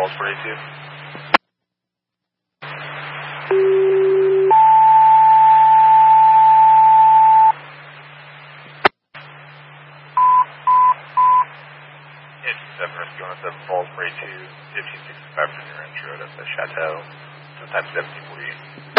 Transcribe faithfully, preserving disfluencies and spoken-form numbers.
Falls for A two. seven Rescue one oh seven Falls for A two, fifteen sixty-five from your intro, that's the Chateau, sometime seventeen forty-eight.